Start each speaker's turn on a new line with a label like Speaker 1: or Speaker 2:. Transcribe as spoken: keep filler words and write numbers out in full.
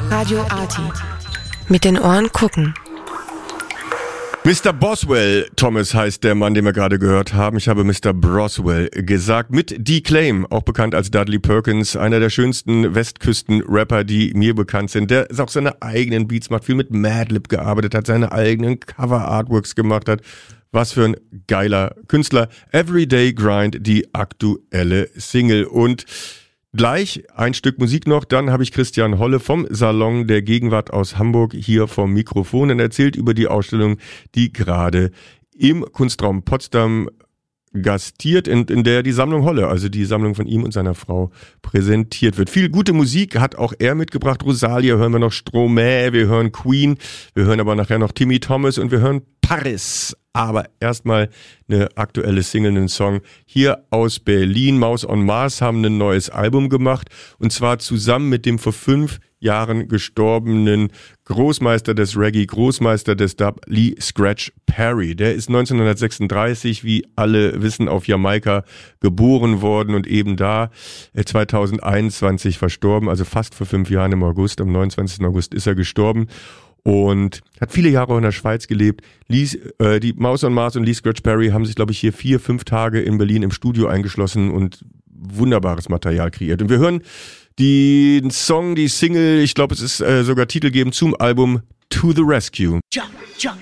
Speaker 1: Radio Arty. Mit den Ohren gucken.
Speaker 2: Mister Boswell Thomas heißt der Mann, den wir gerade gehört haben. Ich habe Mister Broswell gesagt. Mit D-Claim, auch bekannt als Dudley Perkins, einer der schönsten Westküsten-Rapper, die mir bekannt sind. Der auch seine eigenen Beats macht, viel mit Madlib gearbeitet hat, seine eigenen Cover-Artworks gemacht hat. Was für ein geiler Künstler. Everyday Grind, die aktuelle Single. Und gleich ein Stück Musik noch, dann habe ich Christian Holle vom Salon der Gegenwart aus Hamburg hier vom Mikrofon und erzählt über die Ausstellung, die gerade im Kunstraum Potsdam gastiert, in, in der die Sammlung Holle, also die Sammlung von ihm und seiner Frau, präsentiert wird. Viel gute Musik hat auch er mitgebracht. Rosalia hören wir noch, Stromae, wir hören Queen, wir hören aber nachher noch Timmy Thomas und wir hören Paris. Aber erstmal eine aktuelle Single, einen Song hier aus Berlin. Maus on Mars haben ein neues Album gemacht und zwar zusammen mit dem vor fünf Jahren gestorbenen Großmeister des Reggae, Großmeister des Dub, Lee Scratch Perry. Der ist neunzehnhundertsechsunddreißig, wie alle wissen, auf Jamaika geboren worden und eben da zweitausendeinundzwanzig verstorben, also fast vor fünf Jahren im August, am neunundzwanzigsten August ist er gestorben. Und hat viele Jahre in der Schweiz gelebt. Lee, äh, die Maus on Mars und Lee Scratch Perry haben sich, glaube ich, hier vier, fünf Tage in Berlin im Studio eingeschlossen und wunderbares Material kreiert. Und wir hören den Song, die Single, ich glaube, es ist äh, sogar titelgebend zum Album To the Rescue. Jump, jump.